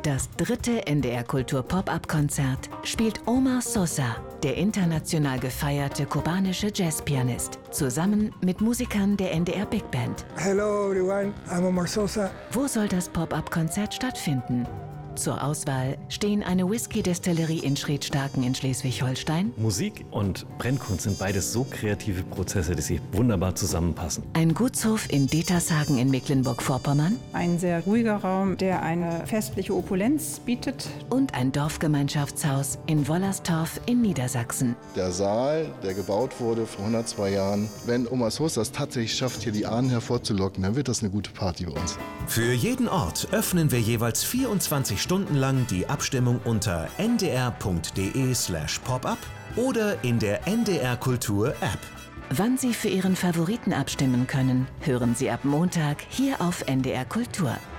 Das dritte NDR Kultur Pop-Up-Konzert spielt Omar Sosa, der international gefeierte kubanische Jazzpianist, zusammen mit Musikern der NDR Big Band. Hello everyone, I'm Omar Sosa. Wo soll das Pop-Up-Konzert stattfinden? Zur Auswahl stehen eine Whisky-Destillerie in Schriedstaken in Schleswig-Holstein, Musik und Brennkunst sind beides so kreative Prozesse, die sich wunderbar zusammenpassen. ein Gutshof in Detershagen in Mecklenburg-Vorpommern Ein sehr ruhiger Raum, der eine festliche Opulenz bietet. und ein Dorfgemeinschaftshaus in Wollerstorf in Niedersachsen. Der Saal, der gebaut wurde vor 102 Jahren, wenn Omar Sosa es tatsächlich schafft, hier die Ahnen hervorzulocken, dann wird das eine gute Party bei uns. Für jeden Ort öffnen wir jeweils 24 Stunden lang die Abstimmung unter ndr.de/popup oder in der NDR Kultur App. Wann Sie für Ihren Favoriten abstimmen können, hören Sie ab Montag hier auf NDR Kultur.